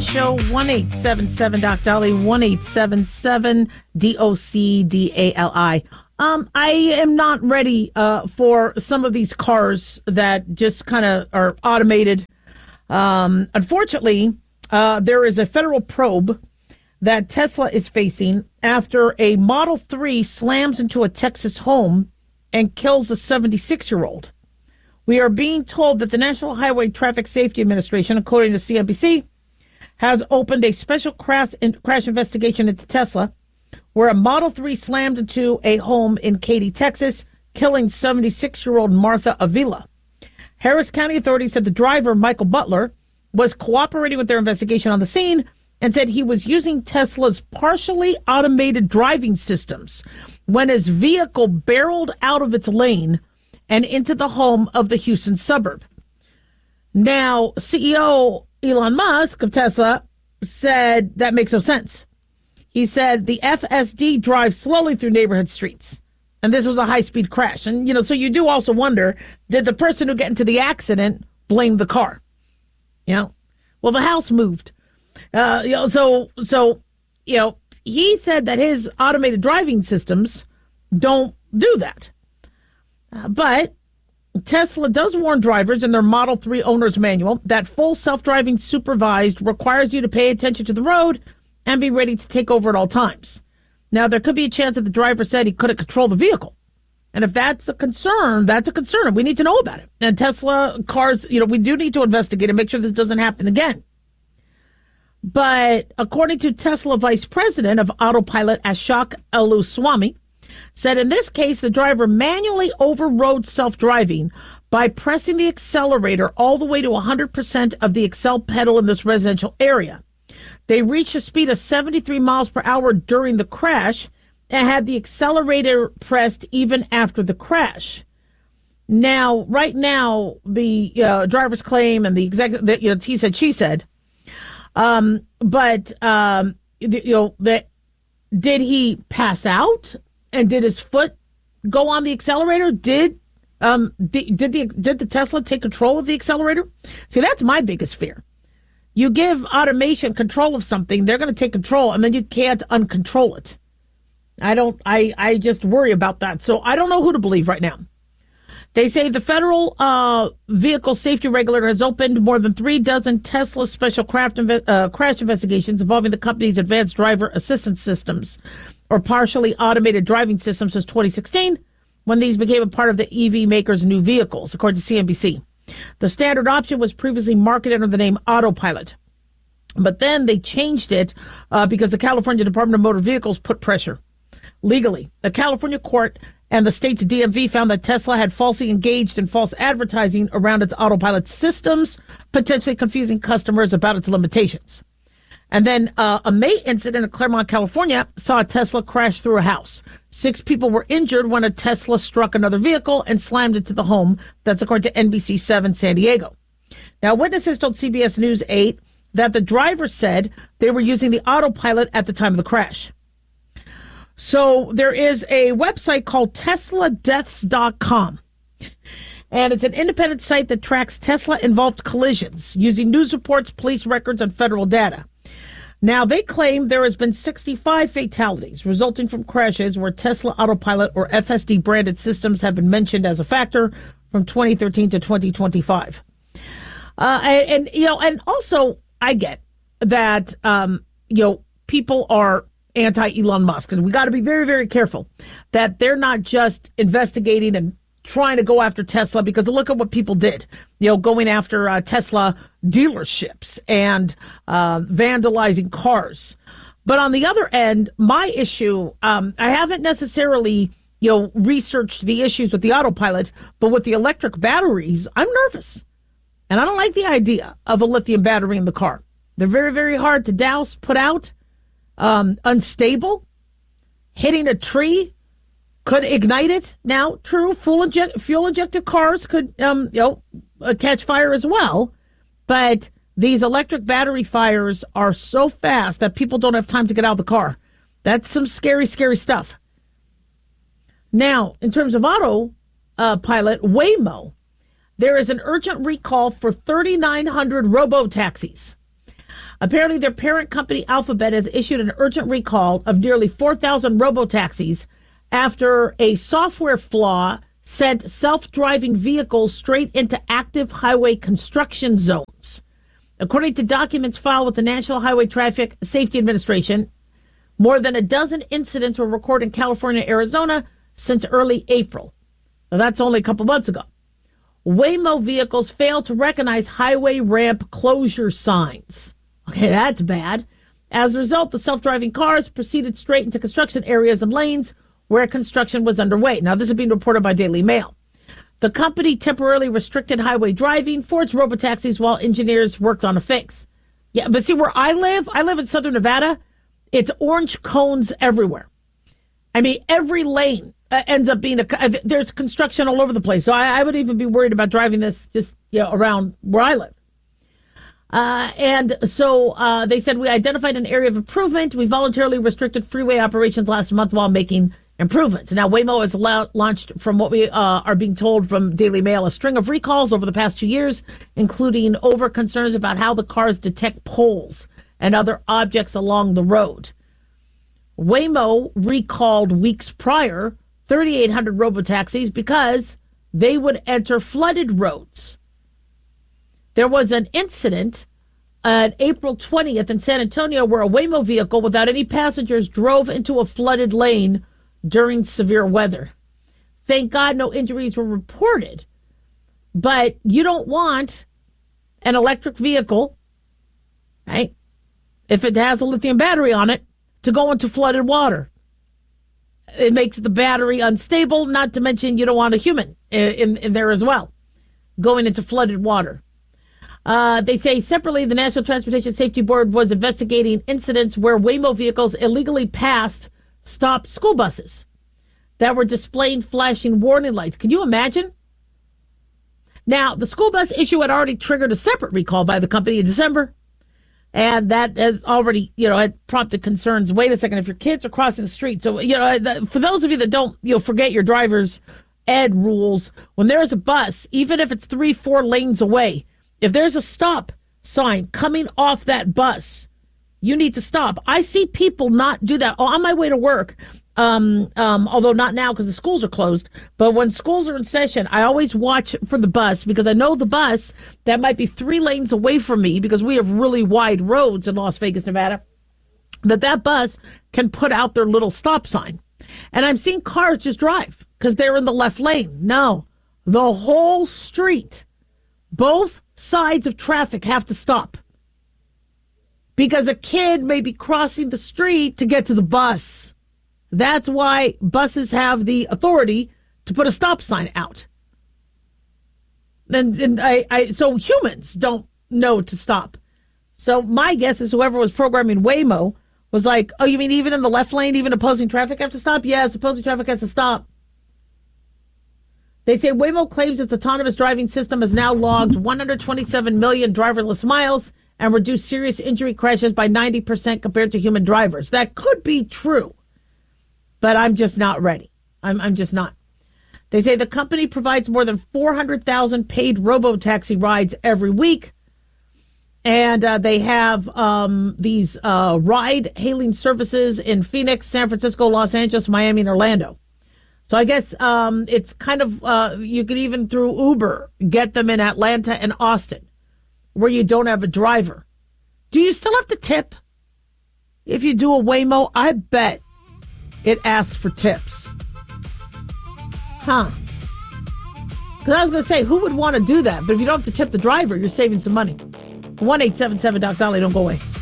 show, 1-877-DOC-DALI, 1-877-DOC-DALI. I am not ready for some of these cars that just kind of are automated. Unfortunately, there is a federal probe that Tesla is facing after a Model 3 slams into a Texas home and kills a 76-year-old. We are being told that the National Highway Traffic Safety Administration, according to CNBC, has opened a special crash investigation into Tesla, where a Model 3 slammed into a home in Katy, Texas, killing 76-year-old Martha Avila. Harris County authorities said the driver, Michael Butler, was cooperating with their investigation on the scene and said he was using Tesla's partially automated driving systems when his vehicle barreled out of its lane and into the home of the Houston suburb. Now, CEO Elon Musk of Tesla said that makes no sense. He said the FSD drives slowly through neighborhood streets, and this was a high-speed crash. And, so you do also wonder, did the person who got into the accident blame the car? Well, the house moved. So he said that his automated driving systems don't do that. But Tesla does warn drivers in their Model 3 owner's manual that full self-driving supervised requires you to pay attention to the road and be ready to take over at all times. Now, there could be a chance that the driver said he couldn't control the vehicle. And if that's a concern, that's a concern, and we need to know about it. And Tesla cars, we do need to investigate and make sure this doesn't happen again. But according to Tesla Vice President of Autopilot, Ashok Eluswamy, said in this case, the driver manually overrode self-driving by pressing the accelerator all the way to 100% of the accel pedal in this residential area. They reached a speed of 73 miles per hour during the crash and had the accelerator pressed even after the crash. Now, right now, the driver's claim and the executive, he said, she said, did he pass out? And did his foot go on the accelerator? Did the Tesla take control of the accelerator? See, that's my biggest fear. You give automation control of something, they're going to take control, and then you can't uncontrol it. I just worry about that. So I don't know who to believe right now. They say the federal vehicle safety regulator has opened more than 36 Tesla special crash investigations involving the company's advanced driver assistance systems, or partially automated driving systems, since 2016, when these became a part of the EV maker's new vehicles, according to CNBC. The standard option was previously marketed under the name Autopilot, but then they changed it because the California Department of Motor Vehicles put pressure. Legally, a California court and the state's DMV found that Tesla had falsely engaged in false advertising around its Autopilot systems, potentially confusing customers about its limitations. And then a May incident in Claremont, California, saw a Tesla crash through a house. 6 people were injured when a Tesla struck another vehicle and slammed into the home. That's according to NBC7 San Diego. Now, witnesses told CBS News 8 that the driver said they were using the Autopilot at the time of the crash. So there is a website called TeslaDeaths.com. And it's an independent site that tracks Tesla-involved collisions using news reports, police records, and federal data. Now, they claim there has been 65 fatalities resulting from crashes where Tesla Autopilot or FSD branded systems have been mentioned as a factor from 2013 to 2025. And also I get that, people are anti-Elon Musk, and we got to be very, very careful that they're not just investigating and trying to go after Tesla, because look at what people did, going after Tesla dealerships and vandalizing cars. But on the other end, my issue, I haven't necessarily, researched the issues with the Autopilot, but with the electric batteries, I'm nervous. And I don't like the idea of a lithium battery in the car. They're very, very hard to douse, put out, unstable, hitting a tree could ignite it. Now, true, fuel-injected cars could, catch fire as well. But these electric battery fires are so fast that people don't have time to get out of the car. That's some scary, scary stuff. Now, in terms of Autopilot, Waymo, there is an urgent recall for 3,900 robo-taxis. Apparently, their parent company, Alphabet, has issued an urgent recall of nearly 4,000 robotaxis after a software flaw sent self-driving vehicles straight into active highway construction zones. According to documents filed with the National Highway Traffic Safety Administration, more than a dozen incidents were recorded in California and Arizona since early April. Now, that's only a couple months ago. Waymo vehicles failed to recognize highway ramp closure signs. Okay, that's bad. As a result, the self-driving cars proceeded straight into construction areas and lanes where construction was underway. Now, this is being reported by Daily Mail. The company temporarily restricted highway driving for its robotaxis while engineers worked on a fix. Yeah, but see, where I live in Southern Nevada, it's orange cones everywhere. I mean, every lane ends up being there's construction all over the place. So I would even be worried about driving this just around where I live. And so they said, we identified an area of improvement. We voluntarily restricted freeway operations last month while making improvements. Now, Waymo has launched, from what we are being told from Daily Mail, a string of recalls over the past 2 years, including over concerns about how the cars detect poles and other objects along the road. Waymo recalled weeks prior 3,800 robotaxis because they would enter flooded roads. There was an incident on April 20th in San Antonio where a Waymo vehicle without any passengers drove into a flooded lane during severe weather. Thank God no injuries were reported. But you don't want an electric vehicle, right, if it has a lithium battery on it, to go into flooded water. It makes the battery unstable, not to mention you don't want a human in there as well, going into flooded water. They say separately, the National Transportation Safety Board was investigating incidents where Waymo vehicles illegally passed stopped school buses that were displaying flashing warning lights. Can you imagine? Now, the school bus issue had already triggered a separate recall by the company in December. And that has already, had prompted concerns. Wait a second, if your kids are crossing the street. So, for those of you that don't, forget your driver's ed rules, when there's a bus, even if it's 3-4 lanes away, if there's a stop sign coming off that bus, you need to stop. I see people not do that. On my way to work, although not now because the schools are closed, but when schools are in session, I always watch for the bus because I know the bus that might be 3 lanes away from me, because we have really wide roads in Las Vegas, Nevada, that bus can put out their little stop sign. And I'm seeing cars just drive because they're in the left lane. No, the whole street, both sides of traffic have to stop because a kid may be crossing the street to get to the bus. That's why buses have the authority to put a stop sign out. And so humans don't know to stop. So my guess is whoever was programming Waymo was like, oh, you mean even in the left lane, even opposing traffic have to stop? Yes, opposing traffic has to stop. They say Waymo claims its autonomous driving system has now logged 127 million driverless miles and reduced serious injury crashes by 90% compared to human drivers. That could be true, but I'm just not ready. I'm just not. They say the company provides more than 400,000 paid robo-taxi rides every week. And they have these ride-hailing services in Phoenix, San Francisco, Los Angeles, Miami, and Orlando. So I guess it's kind of, you could even through Uber get them in Atlanta and Austin, where you don't have a driver. Do you still have to tip if you do a Waymo? I bet it asks for tips. Huh. Because I was going to say, who would want to do that? But if you don't have to tip the driver, you're saving some money. 1-877-Doc Dolly. Don't go away.